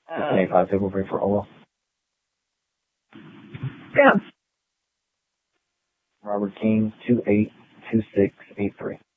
85 table break for Ola. Yeah. Robert King, 282683.